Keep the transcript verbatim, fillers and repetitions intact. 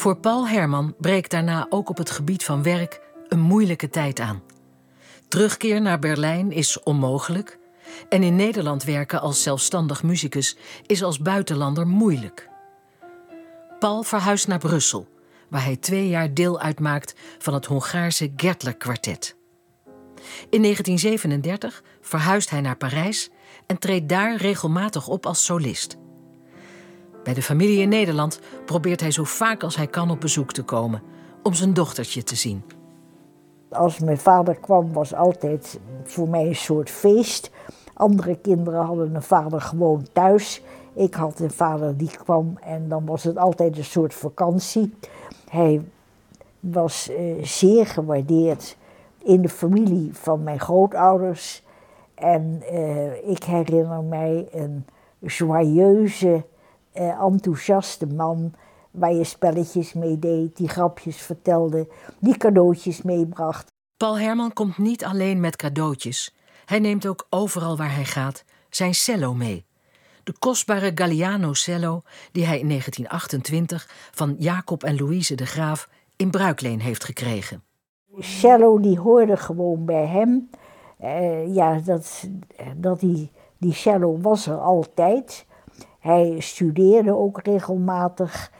Voor Paul Herman breekt daarna ook op het gebied van werk een moeilijke tijd aan. Terugkeer naar Berlijn is onmogelijk en in Nederland werken als zelfstandig muzikus is als buitenlander moeilijk. Paul verhuist naar Brussel, waar hij twee jaar deel uitmaakt van het Hongaarse Gertler Kwartet. In negentien zevenendertig verhuist hij naar Parijs en treedt daar regelmatig op als solist. Bij de familie in Nederland probeert hij zo vaak als hij kan op bezoek te komen om zijn dochtertje te zien. Als mijn vader kwam was altijd voor mij een soort feest. Andere kinderen hadden een vader gewoon thuis. Ik had een vader die kwam en dan was het altijd een soort vakantie. Hij was uh, zeer gewaardeerd in de familie van mijn grootouders. En uh, ik herinner mij een joyeuze, uh, enthousiaste man waar je spelletjes mee deed, die grapjes vertelde, die cadeautjes meebracht. Paul Herman komt niet alleen met cadeautjes. Hij neemt ook overal waar hij gaat zijn cello mee. De kostbare Galliano cello die hij in negentien achtentwintig van Jacob en Louise de Graaf in bruikleen heeft gekregen. De cello die hoorde gewoon bij hem. Uh, ja, dat, dat die, die cello was er altijd. Hij studeerde ook regelmatig.